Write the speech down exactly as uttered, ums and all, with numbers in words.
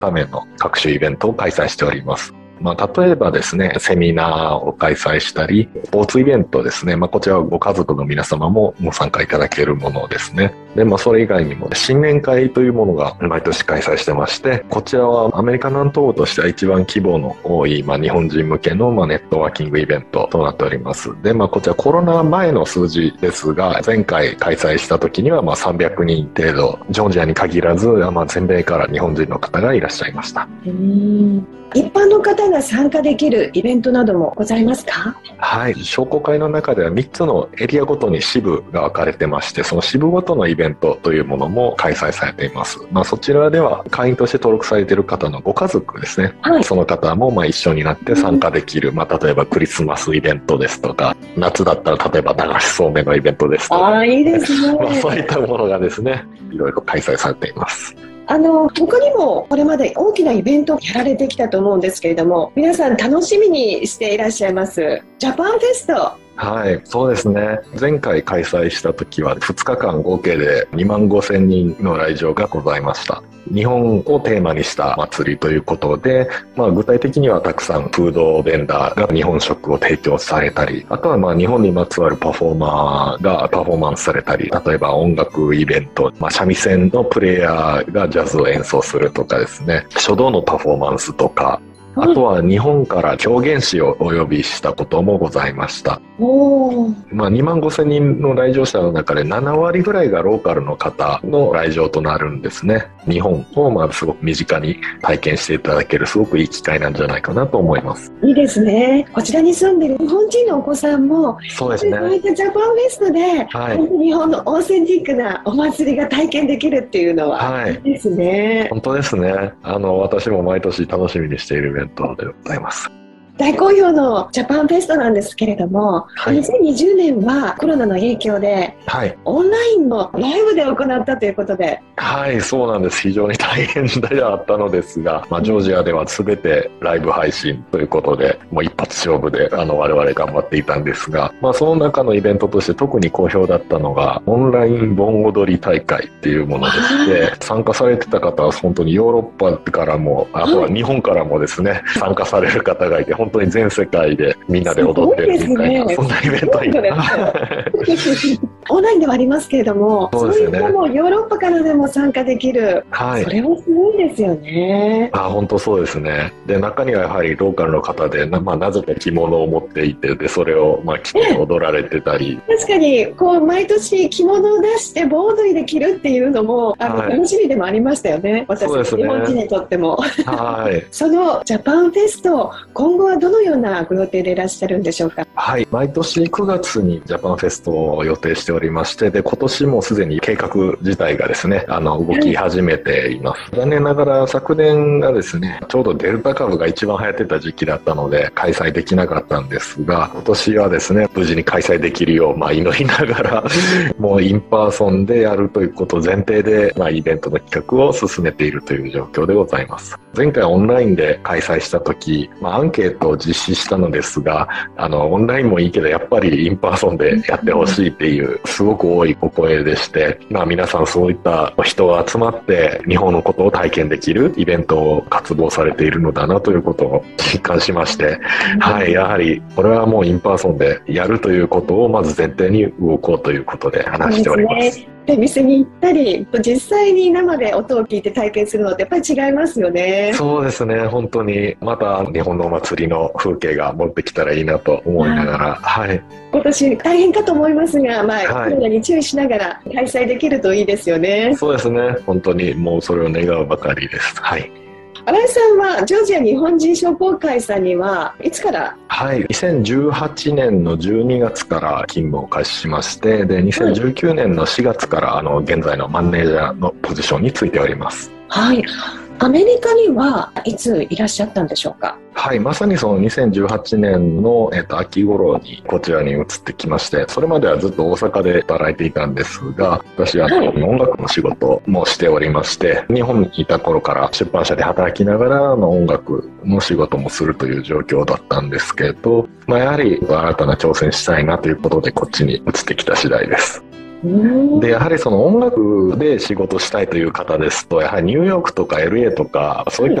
ための各種イベントを開催しております。まあ、例えばですね、セミナーを開催したり、スポーツイベントですね。まあ、こちらはご家族の皆様もご参加いただけるものですね。で、まあ、それ以外にも、新年会というものが毎年開催してまして、こちらはアメリカ南東部としては一番規模の多い、まあ、日本人向けの、まあ、ネットワーキングイベントとなっております。で、まあ、こちらコロナ前の数字ですが、前回開催した時には、まあ、さんびゃくにん程度、ジョージアに限らず、まあ、全米から日本人の方がいらっしゃいました。 うーん、一般の方が参加できるイベントなどもございますか？ はい。商工会の中ではみっつのエリアごとに支部が分かれてまして、その支部ごとのイベントというものも開催されています。まあ、そちらでは会員として登録されている方のご家族ですね。はい、その方もまあ一緒になって参加できる。うん、まあ、例えばクリスマスイベントですとか、夏だったら例えば流しそうめんのイベントですとか。 ああ、いいですね。 まあ、そういったものがですね、いろいろ開催されています。 あの他にもこれまで大きなイベントをやられてきたと思うんですけれども、皆さん楽しみにしていらっしゃいますジャパンフェスト。 はい、そうですね。前回開催した時はふつかかん合計でにまんごせんにんの来場がございました。日本をテーマにした祭りということで、まあ、具体的にはたくさんフードベンダーが日本食を提供されたり、あとはまあ日本にまつわるパフォーマーがパフォーマンスされたり、例えば音楽イベント、まあ、三味線のプレイヤーがジャズを演奏するとかですね、書道のパフォーマンスとか、あとは日本から狂言師をお呼びしたこともございました。おまあ、にまんごせんにんの来場者の中でななわりぐらいがローカルの方の来場となるんですね。日本をまあすごく身近に体験していただけるすごくいい機会なんじゃないかなと思います。 いいですね。こちらに住んでいる日本人のお子さんもそうですね。 そういったジャパンフェストで、はい、日本のオーセンティックなお祭りが体験できるっていうのは、はい、いいですね。 本当ですね。あの私も毎年楽しみにしているイベントでございます。 大好評のジャパンフェストなんですけれども、はい、にせんにじゅうねんはコロナの影響で、はい、オンラインのライブで行ったということで。 はい、そうなんです。非常に大変ではあったのですが、まあ、ジョージアでは全てライブ配信ということで、もう一発勝負であの我々頑張っていたんですが、まあ、その中のイベントとして特に好評だったのがオンライン盆踊り大会っていうものでして、参加されてた方は本当にヨーロッパからも、あとは日本からもですね、はい、参加される方がいて、本当に全世界でみんなで踊ってるみたいな、ね、そんなイベントにオンラインではありますけれども、そうですよね、そういったもヨーロッパからでも参加できる、はい、それはすごいですよね。 あ、本当そうですね。で、中にはやはりローカルの方で な,、まあ、なぜか着物を持っていて、でそれをまあ着て踊られてたり、 確かにこう毎年着物を出して盆踊りで着るっていうのもあの、はい、楽しみでもありましたよね。私たち日本人にとってもはい、そのジャパンフェスト、今後はどのようなご予定でいらっしゃるんでしょうか？ はい、毎年くがつにジャパンフェストを予定しておりまして、で今年もすでに計画自体がですね、あの動き始めています。残念ながら昨年がですね、ちょうどデルタ株が一番流行ってた時期だったので開催できなかったんですが、今年はですね、無事に開催できるよう、まあ、祈りながらもうインパーソンでやるということを前提で、まあ、イベントの企画を進めているという状況でございます。前回オンラインで開催した時、まあ、アンケートを実施したのですが、あのオンラインもいいけどやっぱりインパーソンでやってほしいっていうすごく多いお声でして、まあ、皆さんそういった人が集まって日本のことを体験できるイベントを活動されているのだなということを実感しまして、はい、やはりこれはもうインパーソンでやるということをまず前提に動こうということで話しております。 で、店に行ったり実際に生で音を聞いて体験するのってやっぱり違いますよね。 そうですね、本当にまた日本のお祭りの風景が戻ってきたらいいなと思いながら、はい、 今年大変かと思いますが、まあ、はい、コロナに注意しながら開催できるといいですよね。 そうですね、本当にもうそれを願うばかりです。はい。 新井さんはジョージア日本人商工会さんにはいつから？ はい、にせんじゅうはちねんのじゅうにがつから勤務を開始しまして、でにせんじゅうきゅうねんのしがつからあの現在のマネージャーのポジションについております。 はい。アメリカにはいついらっしゃったんでしょうか？ はい、まさにそのにせんじゅうはちねんの、えっと、秋頃にこちらに移ってきまして、それまではずっと大阪で働いていたんですが、私は、はい、音楽の仕事もしておりまして、日本にいた頃から出版社で働きながらの音楽の仕事もするという状況だったんですけど、まあ、やはり新たな挑戦したいなということでこっちに移ってきた次第です。 でやはりその音楽で仕事したいという方ですと、やはりニューヨークとか エルエー とかそういった